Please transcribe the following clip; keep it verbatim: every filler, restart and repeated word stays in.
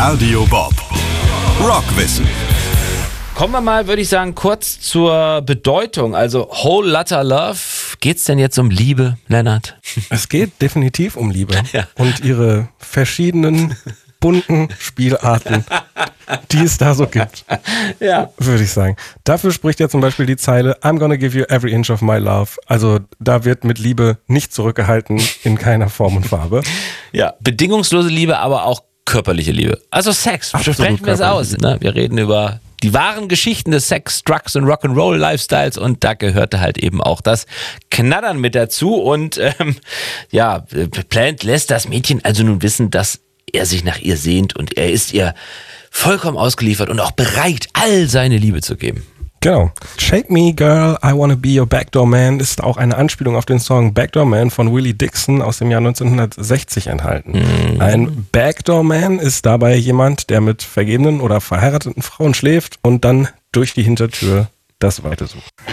Radio Bob. Rockwissen. Kommen wir mal, würde ich sagen, kurz zur Bedeutung. Also Whole Lotta Love. Geht's denn jetzt um Liebe, Lennart? Es geht definitiv um Liebe ja. und ihre verschiedenen bunten Spielarten, die es da so gibt, ja. würde ich sagen. Dafür spricht ja zum Beispiel die Zeile I'm gonna give you every inch of my love. Also da wird mit Liebe nicht zurückgehalten, in keiner Form und Farbe. Ja, bedingungslose Liebe, aber auch körperliche Liebe. Also Sex, Absolut sprechen wir es aus. körperliche Ne? Wir reden über die wahren Geschichten des Sex, Drugs und Rock'n'Roll-Lifestyles und da gehörte halt eben auch das Knattern mit dazu und ähm, ja, Plant lässt das Mädchen also nun wissen, dass er sich nach ihr sehnt und er ist ihr vollkommen ausgeliefert und auch bereit, all seine Liebe zu geben. Genau. Shake Me Girl, I Wanna Be Your Backdoor Man ist auch eine Anspielung auf den Song Backdoor Man von Willie Dixon aus dem Jahr neunzehnhundertsechzig enthalten. Mhm. Ein Backdoor Man ist dabei jemand, der mit vergebenen oder verheirateten Frauen schläft und dann durch die Hintertür das Weite sucht.